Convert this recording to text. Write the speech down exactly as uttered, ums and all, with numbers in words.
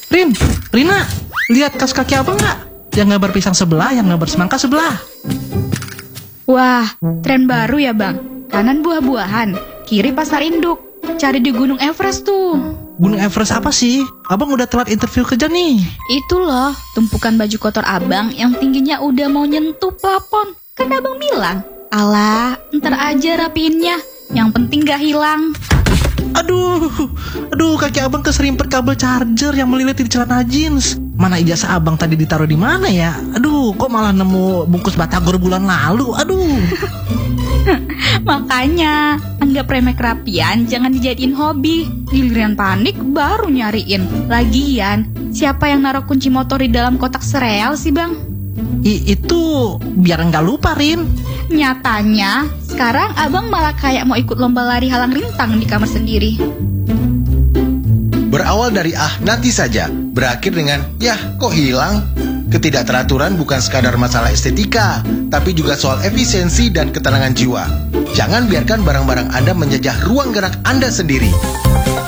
Rin, Rina, lihat kaos kaki abang nggak? Yang gambar pisang sebelah, yang gambar semangka sebelah. Wah, tren baru ya bang. Kanan buah-buahan, kiri pasar induk. Cari di Gunung Everest tuh. Gunung Everest apa sih? Abang udah telat interview kerja nih. Itu loh, tumpukan baju kotor abang yang tingginya udah mau nyentuh plafon. Kan abang bilang, alah, ntar aja rapiinnya. Yang penting gak hilang. Aduh, aduh kaki abang keserimpet kabel charger yang melilit di celana jeans. Mana ijazah abang tadi ditaruh di mana ya? Aduh, kok malah nemu bungkus batagor bulan lalu? Aduh. Makanya, anggap remeh kerapian jangan dijadiin hobi. Giliran panik baru nyariin. Lagian, siapa yang naruh kunci motor di dalam kotak sereal sih bang? I, itu biar nggak lupa, Rin. Nyatanya, sekarang abang malah kayak mau ikut lomba lari halang rintang di kamar sendiri. Berawal dari ah nanti saja, berakhir dengan yah kok hilang. Ketidakteraturan bukan sekadar masalah estetika, tapi juga soal efisiensi dan ketenangan jiwa. Jangan biarkan barang-barang Anda menjajah ruang gerak Anda sendiri.